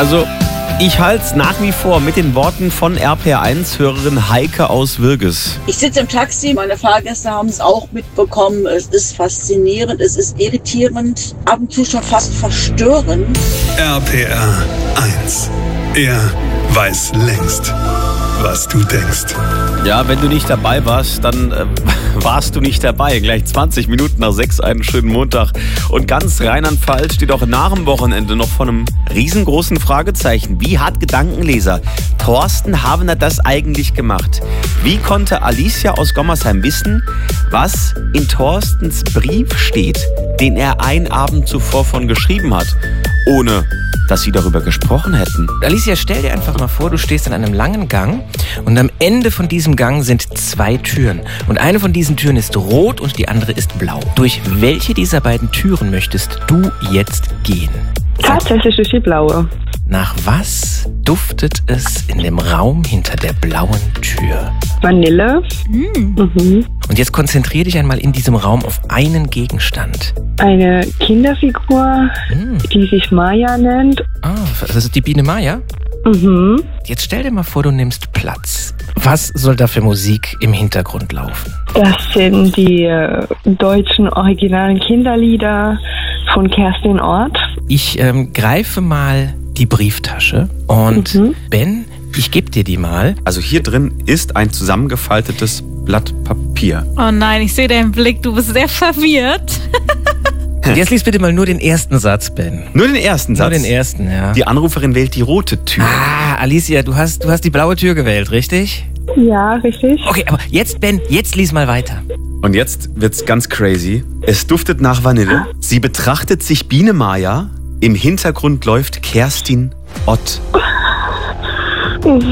Also, ich halte es nach wie vor mit den Worten von RPR1-Hörerin Heike aus Würges. Ich sitze im Taxi, meine Fahrgäste haben es auch mitbekommen. Es ist faszinierend, es ist irritierend, ab und zu schon fast verstörend. RPR1. Er weiß längst, was du denkst. Ja, wenn du nicht dabei warst, dann warst du nicht dabei. Gleich 20 Minuten nach 6, einen schönen Montag. Und ganz Rheinland-Pfalz steht auch nach dem Wochenende noch vor einem riesengroßen Fragezeichen. Wie hat Gedankenleser Thorsten Havener das eigentlich gemacht? Wie konnte Alicia aus Gommersheim wissen, was in Thorstens Brief steht, den er einen Abend zuvor von geschrieben hat, ohne dass sie darüber gesprochen hätten? Alicia, stell dir einfach mal vor, du stehst in einem langen Gang und am Ende von diesem Gang sind 2 Türen. Und eine von diesen Türen ist rot und die andere ist blau. Durch welche dieser beiden Türen möchtest du jetzt gehen? Tatsächlich durch die blaue. Nach was duftet es in dem Raum hinter der blauen Tür? Vanille. Und jetzt konzentrier dich einmal in diesem Raum auf einen Gegenstand. Eine Kinderfigur, die sich Maya nennt. Ah, das ist die Biene Maya? Mhm. Jetzt stell dir mal vor, du nimmst Platz. Was soll da für Musik im Hintergrund laufen? Das sind die deutschen originalen Kinderlieder von Kerstin Ort. Ich greife mal die Brieftasche und Ben, ich gebe dir die mal. Also hier drin ist ein zusammengefaltetes Blatt Papier. Oh nein, ich sehe deinen Blick, du bist sehr verwirrt. Jetzt lies bitte mal nur den ersten Satz, Ben. Nur den ersten Satz? Nur den ersten, ja. Die Anruferin wählt die rote Tür. Ah, Alicia, du hast die blaue Tür gewählt, richtig? Ja, richtig. Okay, aber jetzt, Ben, jetzt lies mal weiter. Und jetzt wird's ganz crazy. Es duftet nach Vanille. Sie betrachtet sich Biene Maya. Im Hintergrund läuft Kerstin Ott. Was?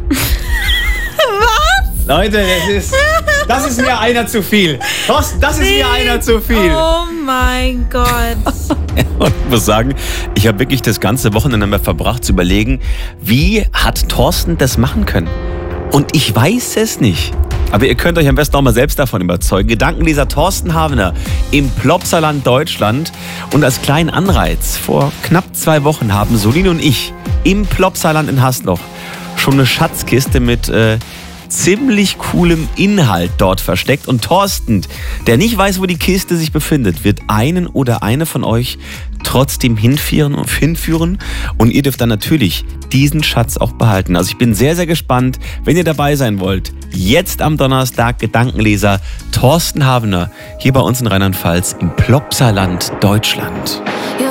Leute, das ist mir einer zu viel. Thorsten, das ist mir einer zu viel. Oh mein Gott. Und ich muss sagen, ich habe wirklich das ganze Wochenende damit verbracht zu überlegen, wie hat Thorsten das machen können? Und ich weiß es nicht. Aber ihr könnt euch am besten auch mal selbst davon überzeugen. Gedankenleser Thorsten Havener im Plopsaland Deutschland. Und als kleinen Anreiz, vor knapp 2 Wochen haben Solin und ich im Plopsaland in Hasloch schon eine Schatzkiste mit ziemlich coolem Inhalt dort versteckt. Und Thorsten, der nicht weiß, wo die Kiste sich befindet, wird einen oder eine von euch trotzdem hinführen. Und ihr dürft dann natürlich diesen Schatz auch behalten. Also ich bin sehr, sehr gespannt, wenn ihr dabei sein wollt. Jetzt am Donnerstag Gedankenleser Thorsten Havener hier bei uns in Rheinland-Pfalz im Plopsaland Deutschland.